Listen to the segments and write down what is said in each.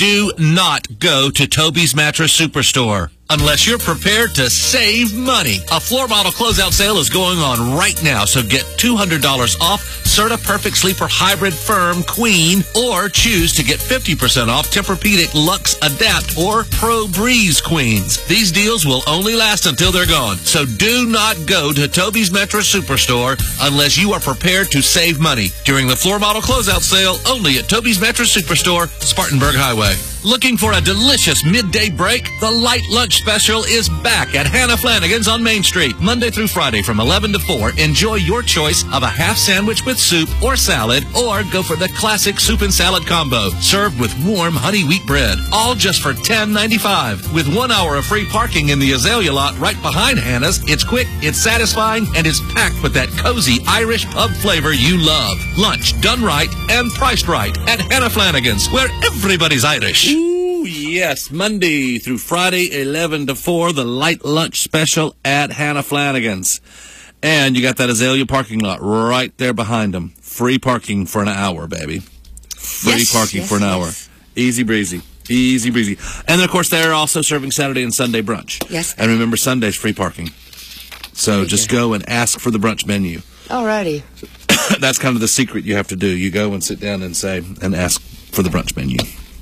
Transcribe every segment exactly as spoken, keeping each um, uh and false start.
Do not go to Toby's Mattress Superstore unless you're prepared to save money. A floor model closeout sale is going on right now, so get two hundred dollars off Serta Perfect Sleeper Hybrid Firm Queen, or choose to get fifty percent off Tempur-Pedic Luxe Adapt or Pro Breeze Queens. These deals will only last until they're gone, so do not go to Toby's Mattress Superstore unless you are prepared to save money during the floor model closeout sale only at Toby's Mattress Superstore, Spartanburg Highway. Looking for a delicious midday break? The Light Lunch Special is back at Hannah Flanagan's on Main Street, Monday through Friday from eleven to four. Enjoy your choice of a half sandwich with soup or salad, or go for the classic soup and salad combo, served with warm honey wheat bread. All just for ten ninety-five. With one hour of free parking in the Azalea lot right behind Hannah's, it's quick, it's satisfying, and it's packed with that cozy Irish pub flavor you love. Lunch done right and priced right at Hannah Flanagan's, where everybody's Irish. Ooh, yes. Monday through Friday, eleven to four, the Light Lunch Special at Hannah Flanagan's. And you got that Azalea parking lot right there behind them. Free parking for an hour, baby. Free yes, parking yes, for an yes. hour. Easy breezy. Easy breezy. And, of course, they're also serving Saturday and Sunday brunch. Yes. And remember, Sunday's free parking. So Very just good. go and ask for the brunch menu. Alrighty. That's kind of the secret you have to do. You go and sit down and say, and ask for the brunch menu.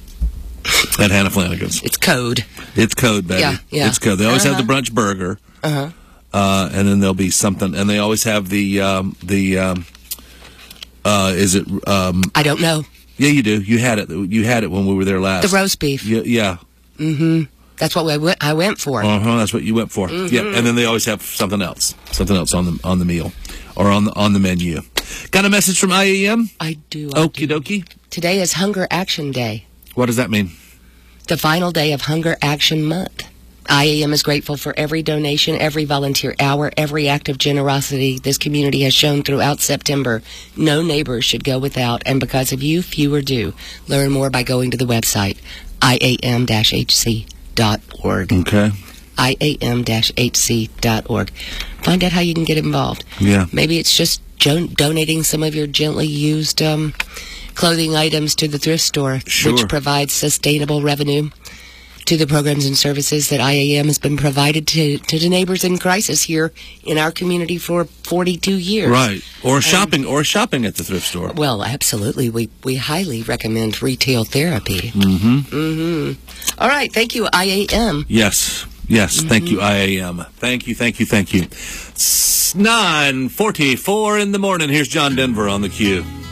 At Hannah Flanagan's. It's code. It's code, baby. Yeah, yeah. It's code. They always Uh-huh. have the brunch burger. Uh-huh. Uh, and then there'll be something, and they always have the, um, the, um, uh, is it, um, I don't know. yeah, you do. You had it. You had it when we were there last. The roast beef. Yeah. yeah. Mm-hmm. That's what I went, I went for. Uh-huh. That's what you went for. Mm-hmm. Yeah. And then they always have something else. Something else on the, on the meal. Or on the, on the menu. Got a message from I A M? I do. I Okie do. dokie. Today is Hunger Action Day, What does that mean? the final day of Hunger Action Month. I A M is grateful for every donation, every volunteer hour, every act of generosity this community has shown throughout September. No neighbor should go without, and because of you, fewer do. Learn more by going to the website, I A M H C dot org. Okay. I A M H C dot org. Find out how you can get involved. Yeah. Maybe it's just jo- donating some of your gently used um, clothing items to the thrift store, Sure. which provides sustainable revenue to the programs and services that I A M has been provided to, to the neighbors in crisis here in our community for forty-two years. Right. Or shopping, or shopping at the thrift store. Well, absolutely. We we highly recommend retail therapy. Mm-hmm. Mm-hmm. All right. Thank you, I A M. Yes. Yes. Mm-hmm. Thank you, I A M. Thank you, thank you, thank you. It's nine forty-four in the morning. Here's John Denver on the Q.